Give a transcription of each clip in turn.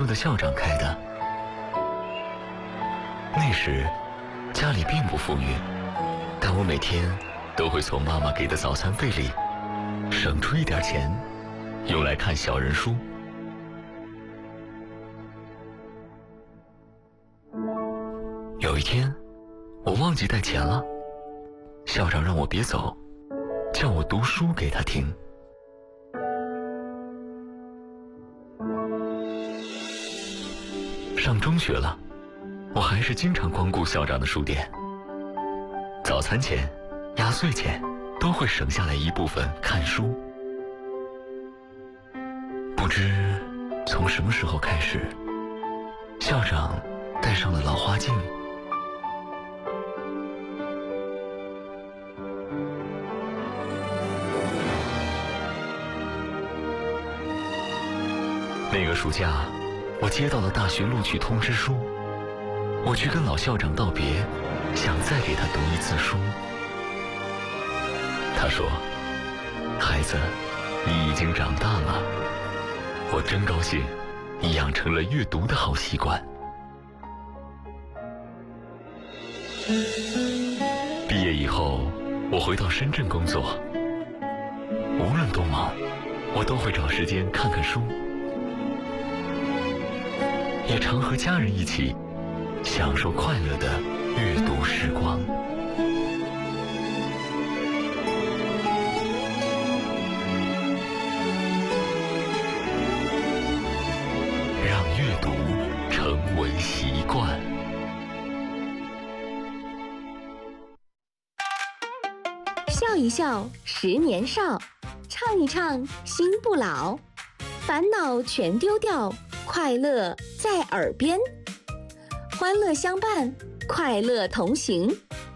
的校长开的。那时家里并不富裕，但我每天都会从妈妈给的早餐费里省出一点钱，用来看小人书。有一天我忘记带钱了，校长让我别走，叫我读书给他听。上中学了，我还是经常光顾校长的书店。早餐钱、压岁钱都会省下来一部分看书。不知从什么时候开始，校长戴上了老花镜。那个暑假，我接到了大学录取通知书，我去跟老校长道别，想再给他读一次书。他说：“孩子，你已经长大了。”我真高兴，你养成了阅读的好习惯。毕业以后，我回到深圳工作，无论多忙，我都会找时间看看书。也常和家人一起享受快乐的阅读时光。让阅读成为习惯。 笑一笑，10年少；唱一唱，心不老。烦恼全丢掉，快乐在耳边，欢乐相伴，快乐同行。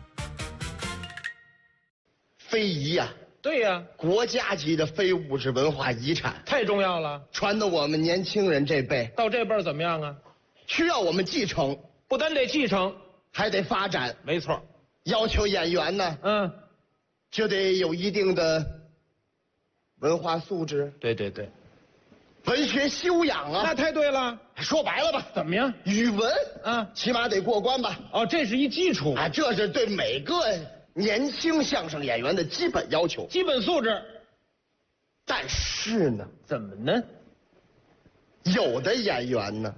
非遗呀， 对呀， 国家级的非物质文化遗产， 太重要了。 传到我们年轻人这辈， 到这辈儿怎么样啊？ 需要我们继承， 不单得继承， 还得发展。 没错。 要求演员呢，就得有一定的文化素质， 对对对， 文学修养啊。 那太对了。 说白了吧， 怎么样？ 语文啊， 起码得过关吧。 哦，这是一基础啊，这是对每个年轻相声演员的基本要求， 基本素质。 但是呢， 怎么呢？ 有的演员呢，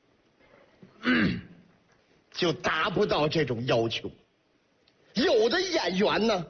就达不到这种要求。有的演员呢，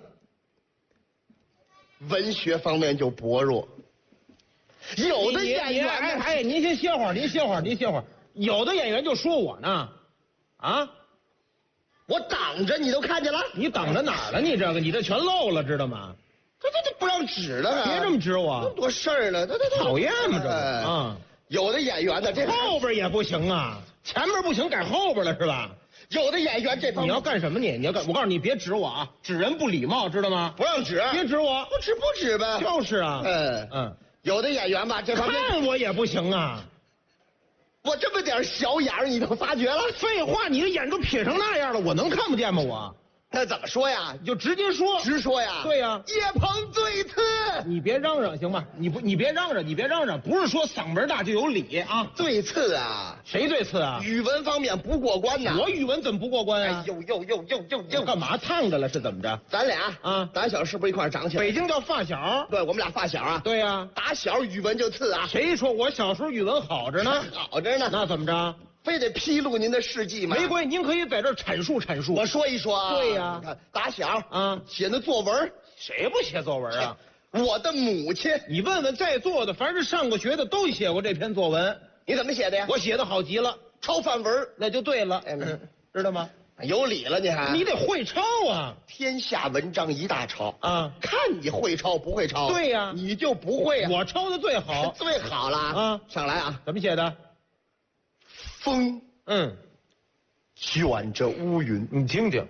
文学方面就薄弱。有的演员呢， 您先歇会儿，您歇会儿。有的演员就说我呢，啊， 我挡着你都看见了， 你挡着哪儿了？你这全漏了，知道吗？ 这不让指了， 别这么指我， 那么多事儿呢， 讨厌嘛这啊！ 有的演员呢，这后边也不行啊，前面不行，改后边了是吧？ 有的演员这方面你要干什么你要干？我告诉你，别指我啊，指人不礼貌，知道吗？ 不让指， 别指我， 不指呗。 就是啊， 有的演员吧，这方面看我也不行啊。 我这么点小眼儿你都发觉了？ 废话，你的眼都撇成那样了，我能看不见吗？我那怎么说呀？ 你就直接说， 直说呀。 对呀， 叶鹏最次。 你别嚷嚷行吧？你别嚷嚷，不是说嗓门大就有理啊。 最次啊？ 谁最次啊？ 语文方面不过关呐。 我语文怎么不过关啊？ 又干嘛烫的了？是怎么着？ 咱俩啊，打小是不是一块长起来？ 北京叫发小。 对，我们俩发小啊。 对呀， 打小语文就次啊。 谁说我小时候语文好着呢？ 好着呢。 那怎么着？ 非得披露您的事迹吗？ 没关系，您可以在这阐述。 我说一说啊。 对呀， 打小啊写那作文， 谁不写作文啊？ 我的母亲。 你问问在座的，凡是上过学的都写过这篇作文。 你怎么写的呀？ 我写的好极了， 抄范文那就对了。知道吗？ 有理了你还？ 你得会抄啊！ 天下文章一大抄啊！ 看你会抄不会抄？ 对呀， 你就不会啊！ 我抄的最好， 最好了啊！上来啊！ 怎么写的？ 风，卷着乌云， 你听听。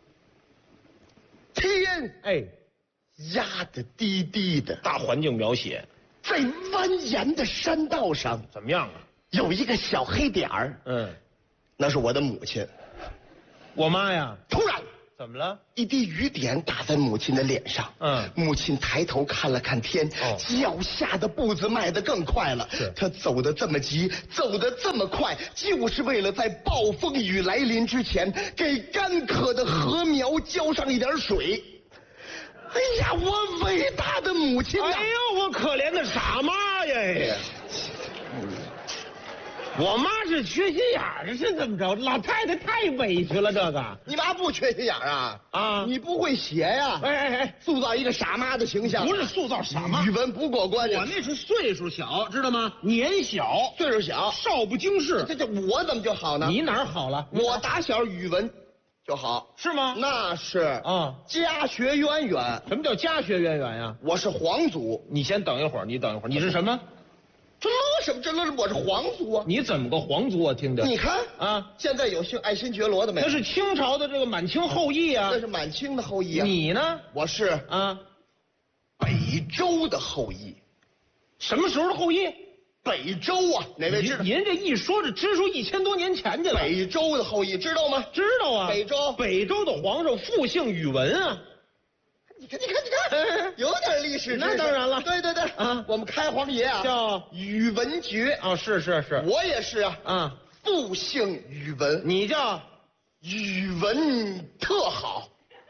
天，压得低低的， 大环境描写。 在蜿蜒的山道上， 怎么样啊？ 有一个小黑点儿，那是我的母亲。 我妈呀！ 突然， 怎么了？ 一滴雨点打在母亲的脸上。母亲抬头看了看天，脚下的步子迈得更快了。她走得这么急，走得这么快，就是为了在暴风雨来临之前，给干渴的禾苗浇上一点水。哎呀，我伟大的母亲啊！ 哎呦，我可怜的傻妈呀！我妈是缺心眼儿，是怎么着？老太太太委屈了，这个。 你妈不缺心眼儿啊？ 啊， 你不会写呀？ 哎， 塑造一个傻妈的形象。 不是塑造傻妈， 语文不过关。 我那是岁数小，知道吗？年小， 岁数小， 少不经事。 这我怎么就好呢？ 你哪儿好了？ 我打小语文就好。 是吗？ 那是啊， 家学渊源。 什么叫家学渊源呀？ 我是皇族。 你先等一会儿，你是什么？ 这乐什么？这乐什么？我是皇族啊！ 你怎么个皇族啊？听着， 你看啊， 现在有姓爱新觉罗的没有？ 那是清朝的这个满清后裔啊。 那是满清的后裔啊。 你呢？ 我是啊， 北周的后裔。 什么时候的后裔？ 北周啊，哪位知道？ 您这一说，这直说1000多年前去了。 北周的后裔知道吗？ 知道啊。北周的皇上复姓宇文啊。 你看，有点历史知识。 那当然了。 对啊，我们开皇爷啊叫宇文觉啊，是。 我也是啊， 啊， 复姓宇文。 你叫语文特好。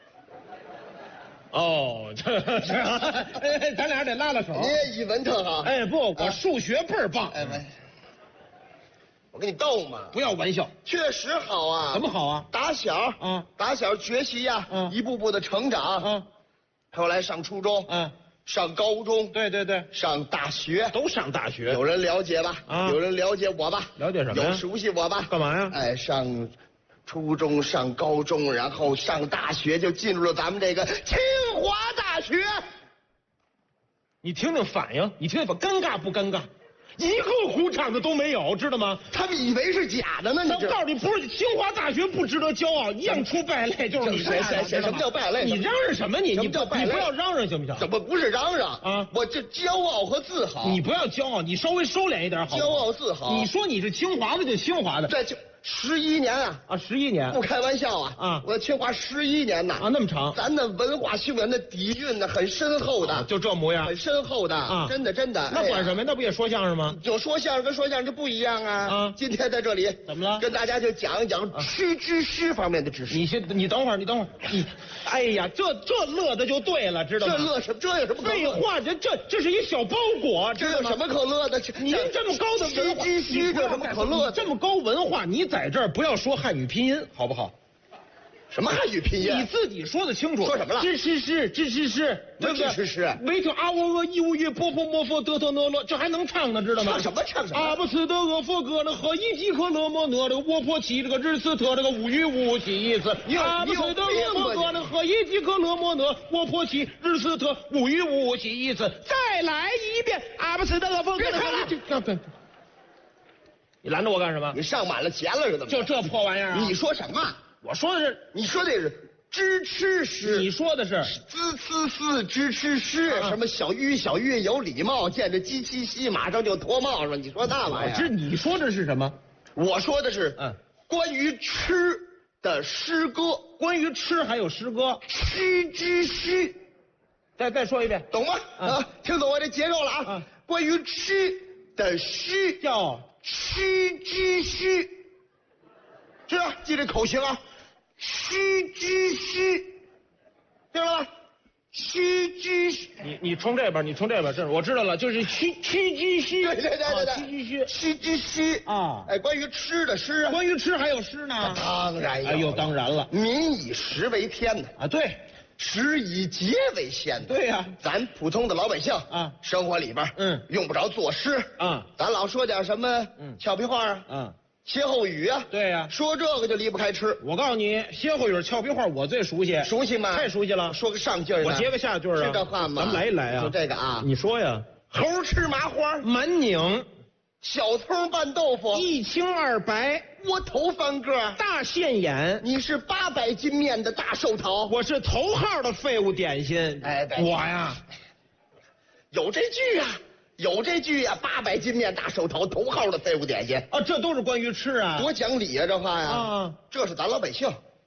哦，咱俩得拉拉手。 你也语文特好。 哎，不，我数学倍儿棒。 哎，我跟你逗嘛。 不要玩笑。 确实好啊。 怎么好啊？ 打小学习呀，一步步的成长。后来上初中，上高中， 对， 上大学， 都上大学。 有人了解吧？有人了解我吧？ 了解什么呀？ 有熟悉我吧？ 干嘛呀？ 哎，上初中，上高中，然后上大学，就进入了咱们这个清华大学。 你听听反应，尴尬不尴尬？一个鼓掌的都没有，知道吗？ 他们以为是假的呢。 我告诉你，不是清华大学不值得骄傲，样出败类就是你。 什么叫败类？ 你嚷嚷什么你？ 什么叫败类？ 你不要嚷嚷行不行？ 怎么不是嚷嚷啊？ 我这骄傲和自豪。 你不要骄傲，你稍微收敛一点好。 骄傲自豪。 你说你是清华的就清华的， 这就11年啊 ！11年， 不开玩笑啊！我清华11年呐！ 那么长， 咱的文化修养的底蕴呢很深厚的， 就这模样， 很深厚的啊！真的。 那管什么？那不也说相声吗？ 就说相声跟说相声这不一样啊！今天在这里怎么了？ 跟大家就讲一讲吃知识方面的知识。 你等会儿，哎呀，这乐的就对了，知道吗？ 这乐什么？这有什么？ 废话，这是一小包裹， 这有什么可乐的？ 您这么高的文化， 知识这有什么可乐的？ 这么高文化，你在这儿不要说汉语拼音，好不好？ 什么汉语拼音？ 你自己说的清楚。 说什么了？ 知识，对不对？ 知识。 维特阿沃俄伊乌约波波摩佛德特讷勒，这还能唱呢，知道吗？ 唱什么？ 阿不斯德俄佛格那和伊基克勒莫讷这个沃破奇这个日斯特这个无语无其意思。阿不斯德俄佛格那和伊基克勒莫讷沃破奇日斯特无语无其意思。再来一遍，阿不斯德俄佛格。别唱了。你拦着我干什么？ 你上满了钱了是怎么？ 就这破玩意儿啊！ 你说什么？ 我说的是， 你说的是知吃诗， 你说的是滋呲呲知吃诗，什么小玉有礼貌，见着鸡七夕马上就脱帽子。你说那玩意儿？ 你说的是什么？ 我说的是关于吃的诗歌， 关于吃还有诗歌， 吃知诗。 再说一遍， 懂吗？听懂我这节奏了啊！关于吃的诗叫吃知诗。是啊，记这口型啊，吃知诗，听了吧？吃知诗。 你冲这边，这我知道了，就是吃知诗。 对， 吃知诗啊！ 哎，关于吃的诗啊， 关于吃还有诗呢？ 当然有。 哎呦，当然了， 民以食为天呢啊，对， 食以节为先。 对呀， 咱普通的老百姓啊，生活里边用不着作诗啊，咱老说点什么俏皮话啊，歇后语啊， 对呀， 说这个就离不开吃。 我告诉你，歇后语、俏皮话我最熟悉。 熟悉吗？ 太熟悉了。 说个上句儿， 我接个下句啊。 是这话吗？ 咱们来一来啊。 就这个啊。 你说呀。 猴吃麻花， 满拧， 小葱拌豆腐， 一清二白， 窝头翻个， 大现眼。 你是800斤面的大寿桃， 我是头号的废物点心。 哎， 我呀， 有这句呀，800斤面大寿桃，头号的废物点心啊，这都是关于吃啊， 多讲理啊，这话呀。这是咱老百姓，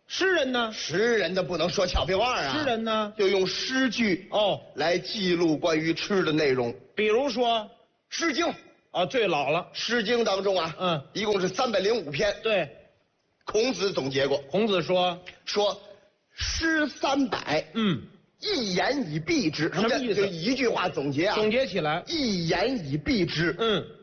诗人呢？ 诗人的不能说俏皮话啊。 诗人呢？ 就用诗句来记录关于吃的内容。 比如说《 诗经》 啊，最老了， 《诗经》当中啊，一共是305篇。 对， 孔子总结过， 孔子说诗300，一言以蔽之。 什么意思？ 就一句话总结啊。 总结起来， 一言以蔽之。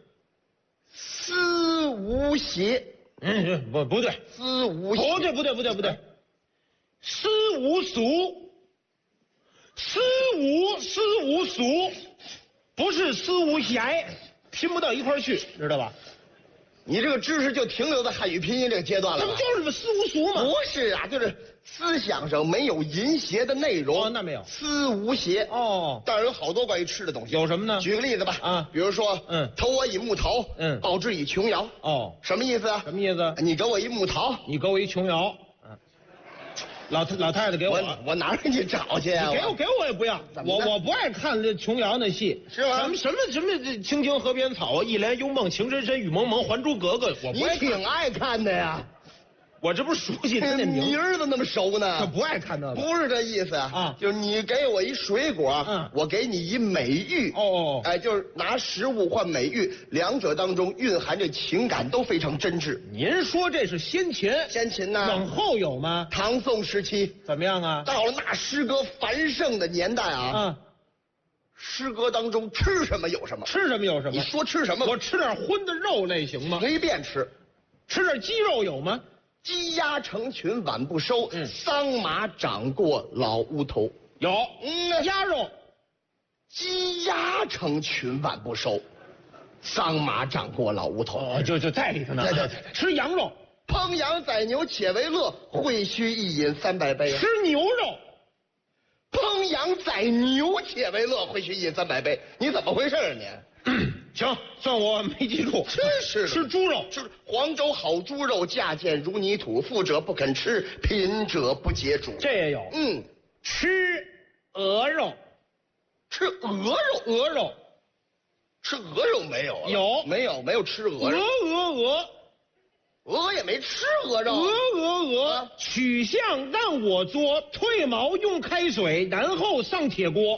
思无邪。 不对， 思无邪。 不对，思无俗，思无俗，不是思无邪，拼不到一块儿去，知道吧？ 你这个知识就停留在汉语拼音这个阶段了。 这不就是个思无俗吗？ 不是啊，就是思想上没有淫邪的内容。 那没有。 思无邪。当然有好多关于吃的东西。 有什么呢？ 举个例子吧。比如说，投我以木桃，报之以琼瑶。什么意思啊？ 什么意思？ 你给我一木桃， 你给我一琼瑶。老太太给我哪儿给你找去啊？ 给我也不要，我不爱看这琼瑶那戏， 是吧？ 什么青青河边草啊，一帘幽梦情深深雨蒙蒙，还珠格格，我不爱看。 你挺爱看的呀。 我这不是熟悉他那名， 你儿子那么熟呢？ 他不爱看那个， 不是这意思啊，就是你给我一水果，我给你一美玉。就是拿食物换美玉，两者当中蕴含着情感都非常真挚。 您说这是先秦？ 先秦呢？ 往后有吗？ 唐宋时期怎么样啊？ 到了那诗歌繁盛的年代啊，诗歌当中吃什么有什么， 吃什么有什么。 你说吃什么？ 我吃点荤的肉类行吗？ 随便吃， 吃点鸡肉有吗？ 鸡鸭成群晚不收，桑麻长过老乌头。 有，鸭肉， 鸡鸭成群晚不收，桑麻长过老乌头。 就在里头呢。对，吃羊肉， 烹羊宰牛且为乐，会须一饮300杯。 吃牛肉， 烹羊宰牛且为乐，会须一饮300杯。你怎么回事啊你？ 行，算我没记住。 真是吃猪肉， 吃黄州好猪肉，价贱如泥土，富者不肯吃，贫者不解煮。 这也有。吃鹅肉， 吃鹅肉，吃鹅肉没有？没有吃鹅肉。鹅也没吃鹅肉。 鹅，取象让我作，退毛用开水，然后上铁锅。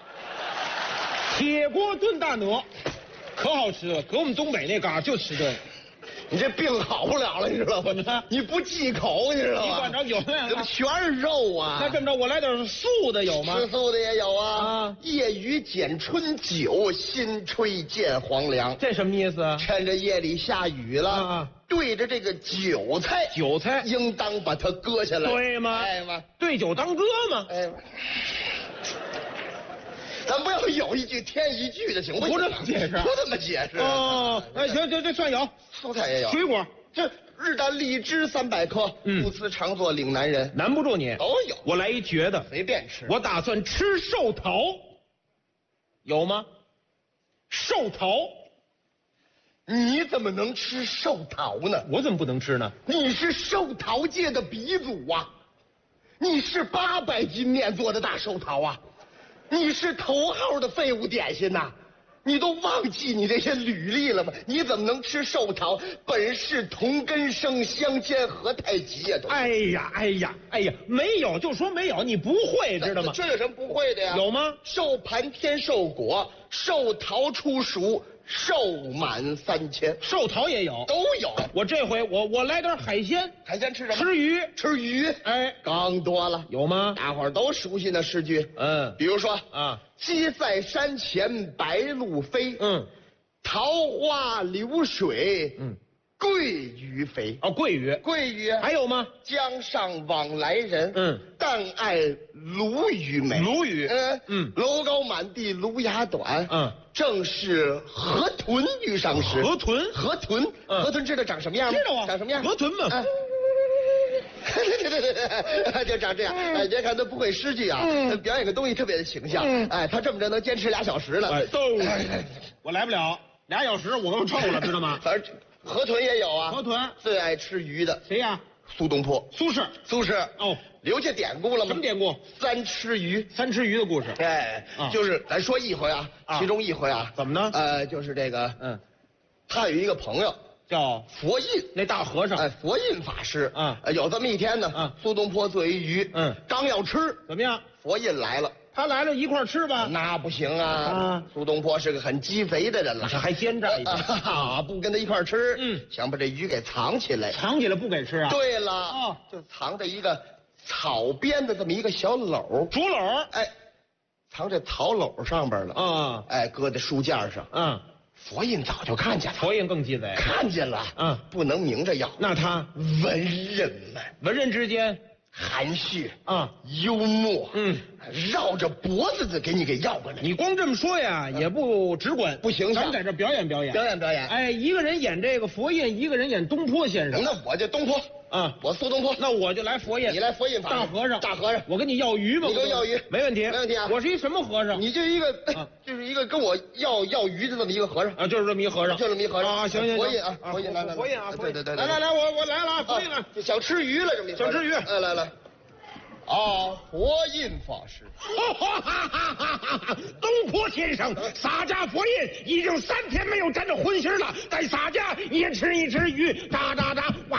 铁锅炖大鹅，可好吃了。搁我们东北那嘎就吃这个。 你这病好不了了，你知道吗？你不忌口，你知道吗？ 你管着有那怎么全是肉啊？ 那这么着，我来点素的有吗？ 吃素的也有啊。夜雨剪春酒，新炊见黄粱。 这什么意思啊？ 趁着夜里下雨了，对着这个韭菜，应当把它割下来， 对吗？对酒当歌吗？ 咱不要有一句添一句的，行不行？ 不这么解释， 不这么解释。 行，这算有。 蔬菜也有， 水果这日啖荔枝300颗，不辞常作岭南人， 难不住你。 都有。 我来一绝的， 随便吃。 我打算吃寿桃，有吗？寿桃， 你怎么能吃寿桃呢？ 我怎么不能吃呢？ 你是寿桃界的鼻祖啊！你是800斤面做的大寿桃啊！你是头号的废物点心呐！你都忘记你这些履历了吗？你怎么能吃寿桃？本是同根生，相煎何太急呀！ 哎呀，没有就说没有，你不会知道吗？ 这有什么不会的呀？ 有吗？ 寿盘天寿果，寿桃初熟，寿满3000。 寿桃也有， 都有。 我这回我来点海鲜。 海鲜吃什么？ 吃鱼。 刚多了。 有吗？ 大伙儿都熟悉那诗句。比如说鸡在山前白鹭飞，桃花流水，桂鱼肥。桂鱼。还有吗？江上往来人，但爱鲈鱼美。楼高满地芦芽短，正是河豚遇上时。河豚知道长什么样吗？ 知道啊。 长什么样？ 河豚嘛。 对，就长这样。别看他不会诗句啊，表演个东西特别的形象。他这么着能坚持2小时呢。 我来不了2小时，我都臭了，知道吗？ 反正河豚也有啊。 河豚最爱吃鱼的谁呀？ 苏东坡。 苏轼。 留下典故了吗？ 什么典故 ？3吃鱼的故事。 就是咱说一回啊，其中一回啊。 怎么呢？ 就是这个，他有一个朋友叫佛印， 那大和尚。 哎，佛印法师啊， 有这么一天呢，苏东坡做一鱼，刚要吃， 怎么样？ 佛印来了， 他来了一块吃吧？ 那不行啊！苏东坡是个很鸡贼的人了， 这还奸诈一点啊！不跟他一块吃，想把这鱼给藏起来， 藏起来不给吃啊？ 对了，就藏在一个草编的这么一个小篓， 竹篓， 哎，藏在草篓上边了啊！哎，搁在书架上，佛印早就看见了， 佛印更鸡贼， 看见了，不能明着要。 那他文人们， 文人之间含蓄幽默，绕着脖子给你给要过来。 你光这么说呀，也不直观， 不形象。 咱们在这表演表演， 表演表演。 哎，一个人演这个佛印，一个人演东坡先生。 那我就东坡我苏东坡。 那我就来佛印， 你来佛印法。 大和尚， 大和尚， 我跟你要鱼吧。 你给我要鱼， 没问题， 没问题啊。 我是一什么和尚？ 你就一个，就是一个跟我要鱼的这么一个和尚啊，就是这么一和尚， 就这么一和尚啊。行， 佛印啊，佛印来， 佛印啊， 对， 来，我来了啊，佛印了， 想吃鱼了，这么一想吃鱼， 来。佛印法师， 东坡先生洒家佛印已经3天没有沾着荤腥了，在洒家也吃一吃鱼，哒，哇！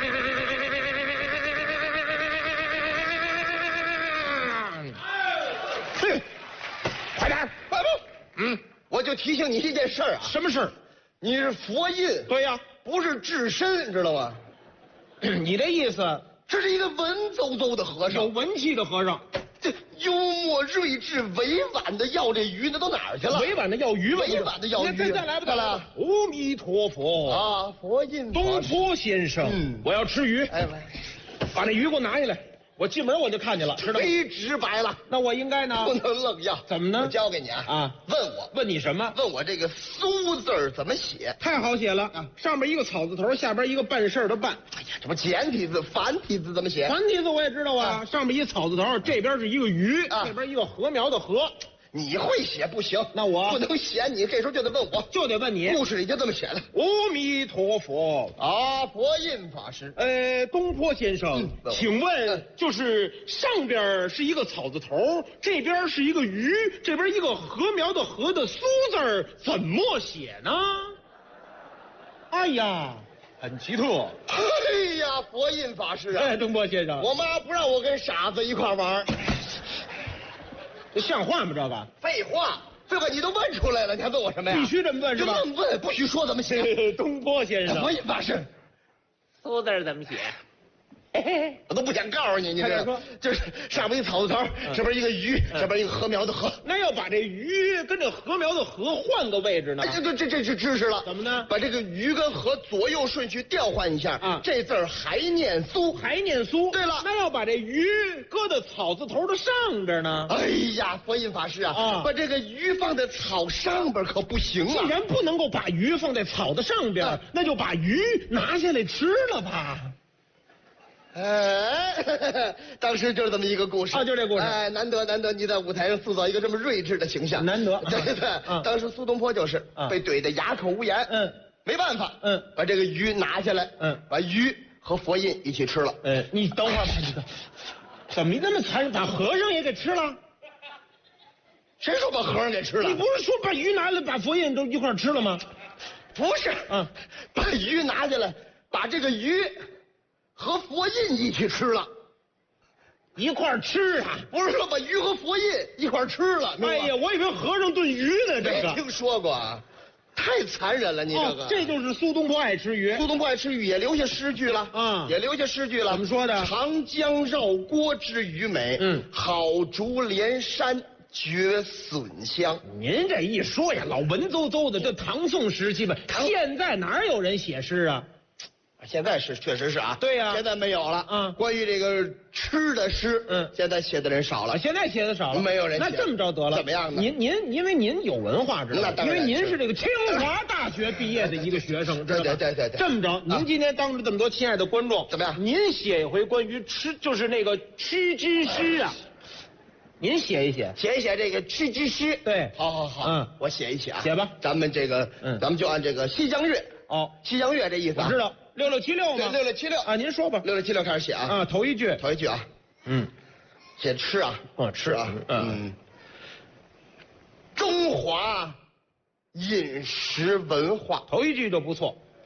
快点， 快不？我就提醒你一件事啊。 什么事？ 你是佛印， 对呀， 不是智身，知道吗？ 你这意思？ 这是一个文绉绉的和尚， 有文气的和尚， 这幽默睿智、委婉的要这鱼，那都哪儿去了？ 委婉的要鱼， 委婉的要鱼。 再来吧，再来。阿弥陀佛啊，佛印东坡先生，我要吃鱼。哎，把那鱼给我拿下来。我进门我就看见了，知道吗？ 忒直白了。 那我应该呢？ 不能愣要。 怎么呢？ 我教给你啊！问你什么？问我这个苏字怎么写？ 太好写了，上边一个草字头，下边一个办事的办。 哎呀，这不简体字、繁体字怎么写？ 繁体字我也知道啊，上边一草字头，这边是一个鱼，这边一个禾苗的禾。 你会写不行， 那我不能嫌你，这时候就得问我， 就得问你。 故事里就这么写的。 阿弥陀佛啊，佛印法师。 东坡先生，请问就是上边是一个草字头，这边是一个鱼，这边一个禾苗的禾的苏字怎么写呢？哎呀，很奇特。 哎呀，佛印法师啊！ 东坡先生， 我妈不让我跟傻子一块玩。 这像话吗？这个废话，你都问出来了，你还问我什么呀？ 必须这么问是吧？ 这么问，不许说怎么写。 东坡先生， 佛印法师， 苏字怎么写？ 我都不想告诉你，你这说，就是上边一草字头，这边一个鱼，这边一个禾苗的禾。 那要把这鱼跟这禾苗的禾换个位置呢？ 这是知识了。 怎么呢？ 把这个鱼跟禾左右顺序调换一下啊，这字还念苏， 还念苏。 对了， 那要把这鱼搁在草字头的上边呢？ 哎呀，佛印法师啊，把这个鱼放在草上边可不行啊。 既然不能够把鱼放在草的上边，那就把鱼拿下来吃了吧。 当时就是这么一个故事啊，就这故事。 哎，难得你在舞台上塑造一个这么睿智的形象， 难得。 对，当时苏东坡就是被怼得哑口无言，没办法，把这个鱼拿下来，把鱼和佛印一起吃了。 你等会儿吧，这个怎么那么残忍，把和尚也给吃了？ 谁说把和尚给吃了？ 你不是说把鱼拿来把佛印都一块吃了吗？ 不是，把鱼拿下来，把这个鱼和佛印一起吃了， 一块吃啊？ 不是说把鱼和佛印一块吃了？ 哎呀，我以为和尚炖鱼呢，这个没听说过啊，太残忍了，你这个。 这就是苏东坡爱吃鱼。 苏东坡爱吃鱼，也留下诗句了也留下诗句了。 怎么说的？ 长江绕郭之鱼美，好竹连山绝笋香。 您这一说呀，老文绉绉的，这唐宋时期吧，现在哪有人写诗啊？ 现在是确实是啊， 对呀， 现在没有了。关于这个吃的诗，现在写的人少了。 现在写的少了， 没有人写。 那这么着得了， 怎么样呢？ 您因为您有文化，知道吗？因为您是这个清华大学毕业的一个学生，知道吗？ 对。 这么着，您今天当着这么多亲爱的观众， 怎么样？ 您写一回关于吃，就是那个吃之诗啊。您写一写这个吃之诗。 对， 好，我写一写啊。 写吧。 咱们这个，咱们就按这个西江月。西江月这意思我知道。6676吗 ？6676 啊，您说吧。 6676开始写啊。 头一句啊。写吃啊。 吃啊。 中华饮食文化。 头一句就不错。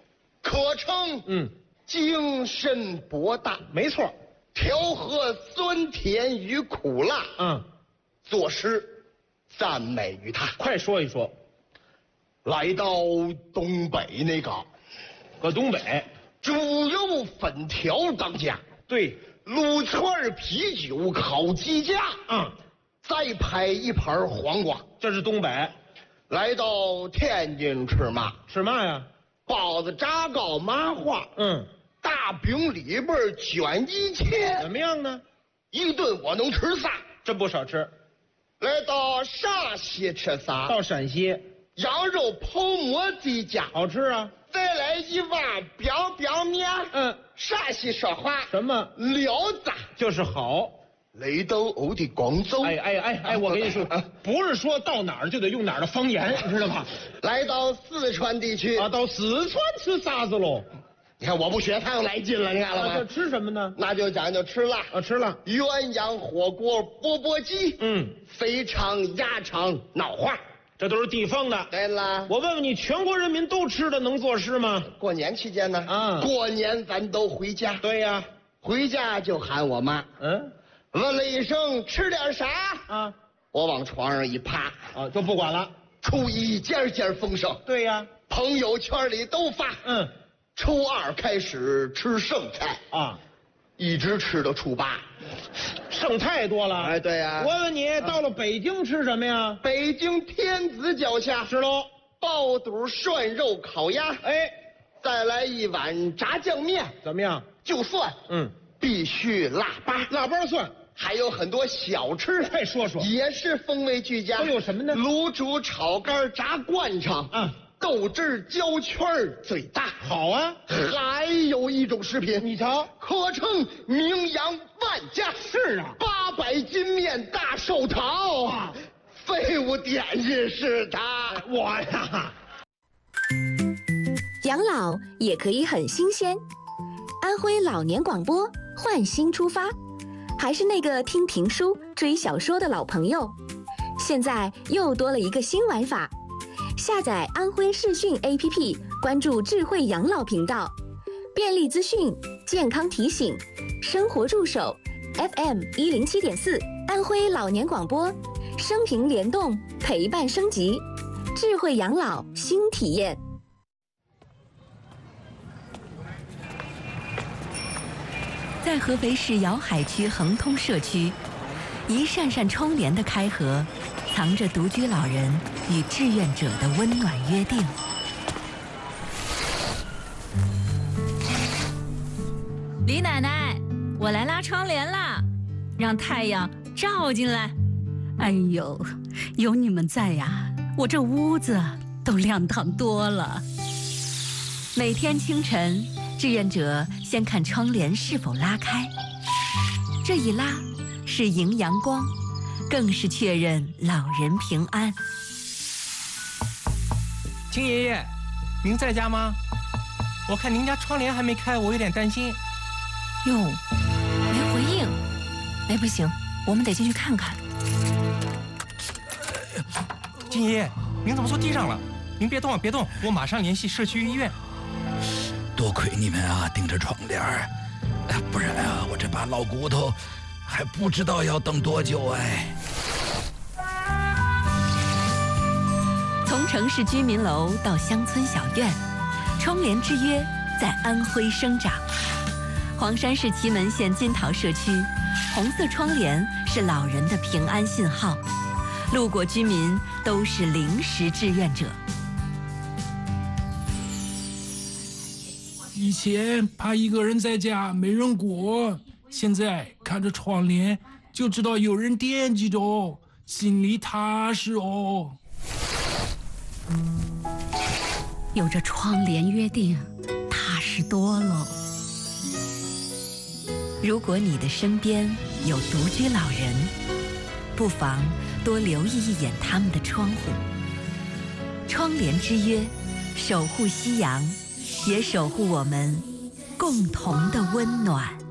可称精深博大。 没错， 调和酸甜与苦辣。作诗赞美于他。 快说一说。 来到东北那个， 搁东北， 猪肉粉条当家。 对， 撸串啤酒烤鸡架。再拍一盘黄瓜。 这是东北。 来到天津吃嘛？ 吃嘛呀？ 包子、炸糕、麻花。大饼里边卷一切。 怎么样呢？ 一顿我能吃仨。 这不少吃。 来到陕西吃啥？ 到陕西， 羊肉泡馍鸡架， 好吃啊。 再来一碗表表面。陕西说话什么聊子就是好。 雷斗欧的广州。 哎，我跟你说，不是说到哪儿就得用哪儿的方言，知道吧？ 来到四川地区啊，到四川吃啥子喽？ 你看我不血糖来劲了，你看了吗？ 这吃什么呢？ 那就讲究吃辣。 吃辣。 鸳鸯火锅、钵钵鸡，肥肠、鸭肠、脑花， 这都是地方的。 对了， 我问问你，全国人民都吃的能作诗吗？ 过年期间呢？过年咱都回家。 对呀， 回家就喊我妈。问了一声吃点啥我往床上一趴就不管了。 初一件件丰盛。 对呀， 朋友圈里都发。初二开始吃剩菜一直吃到初八， 剩太多了。 哎，对呀。 我问你，到了北京吃什么呀？ 北京天子脚下是喽， 爆肚、涮肉、烤鸭。再来一碗炸酱面。 怎么样？ 就蒜。必须腊八。 腊八蒜。 还有很多小吃， 快说说， 也是风味俱佳。 都有什么呢？ 卤煮、炒肝、炸灌肠豆汁焦圈最大。 好啊。 还有一种食品， 你瞧， 可称名扬万家。 是啊 ，800斤面大寿桃废物点心是它。 我呀， 养老也可以很新鲜。安徽老年广播换新出发，还是那个听评书、追小说的老朋友，现在又多了一个新玩法。下载安徽视讯 APP， 关注智慧养老频道，便利资讯、健康提醒、生活助手 FM 107.4，安徽老年广播，生平联动，陪伴升级，智慧养老新体验。 在合肥市瑶海区恒通社区，一扇扇窗帘的开合，藏着独居老人与志愿者的温暖约定。 李奶奶，我来拉窗帘啦，让太阳照进来。 哎呦，有你们在呀，我这屋子都亮堂多了。 每天清晨，志愿者先看窗帘是否拉开，这一拉是迎阳光，更是确认老人平安。 金爷爷，您在家吗？我看您家窗帘还没开，我有点担心。 哟，没回应。哎，不行，我们得进去看看。 金爷爷，您怎么坐地上了？您别动啊，别动，我马上联系社区医院。 多亏你们啊，盯着窗帘儿，不然啊，我这把老骨头还不知道要等多久哎。 从城市居民楼到乡村小院，窗帘之约在安徽生长。黄山市祁门县金桃社区，红色窗帘是老人的平安信号，路过居民都是临时志愿者。 以前怕一个人在家没人过，现在看着窗帘就知道有人惦记着，心里踏实哦。 有着窗帘约定，踏实多喽。 如果你的身边有独居老人，不妨多留意一眼他们的窗户。窗帘之约，守护夕阳，也守护我们共同的温暖。